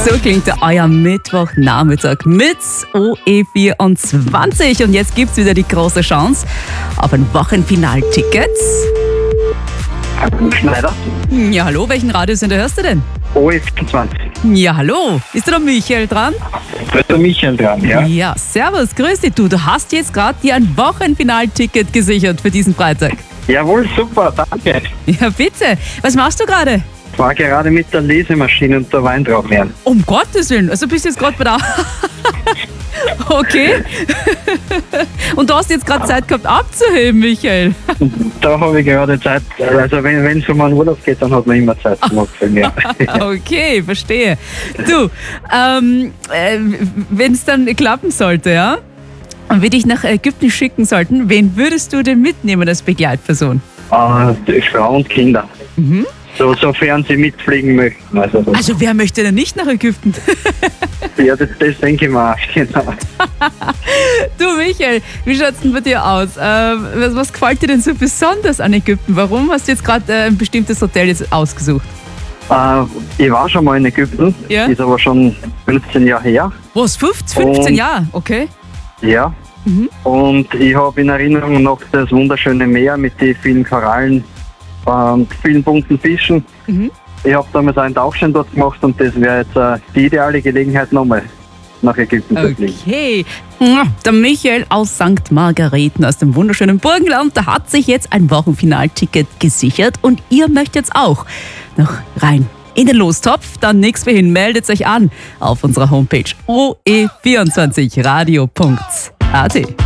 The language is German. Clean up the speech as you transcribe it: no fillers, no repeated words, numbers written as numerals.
So klingt euer Mittwochnachmittag mit OE24. Und jetzt gibt es wieder die große Chance auf ein Wochenfinalticket. Schneider. Ja, hallo, welchen Radiosender hörst du denn? OE24. Ja, hallo, ist da der Michael dran? Da ist der Michael dran, ja? Ja, servus, grüß dich du. Du hast jetzt gerade dir ein Wochenfinalticket gesichert für diesen Freitag. Jawohl, super, danke. Ja, bitte. Was machst du gerade? Ich war gerade mit der Lesemaschine und der Weintraub lernen. Um Gottes Willen, also bist du jetzt gerade bei der... Okay. Und du hast jetzt gerade Zeit gehabt abzuheben, Michael. Da habe ich gerade Zeit. Also wenn es um einen Urlaub geht, dann hat man immer Zeit gemacht für mich. Okay, verstehe. Du, wenn es dann klappen sollte, ja, und wir dich nach Ägypten schicken sollten, wen würdest du denn mitnehmen als Begleitperson? Frau und Kinder. Mhm. Sofern sie mitfliegen möchten. Also wer möchte denn nicht nach Ägypten? Ja, das denke ich mir auch, genau. Du Michael, wie schaut es denn bei dir aus? Was gefällt dir denn so besonders an Ägypten? Warum hast du jetzt gerade ein bestimmtes Hotel jetzt ausgesucht? Ich war schon mal in Ägypten, Ja? ist aber schon 15 Jahre her. Was, 15 Jahre? Okay. Ja. Mhm. Und ich habe in Erinnerung noch das wunderschöne Meer mit den vielen Korallen und vielen bunten Fischen. Mhm. Ich habe damals einen Tauchschein dort gemacht und das wäre jetzt die ideale Gelegenheit, nochmal nach Ägypten zu fliegen. Okay. Der Michael aus St. Margareten aus dem wunderschönen Burgenland, der hat sich jetzt ein Wochenfinalticket gesichert und ihr möchtet jetzt auch noch rein in den Lostopf. Dann nichts mehr hin, meldet euch an auf unserer Homepage oe24radio.at.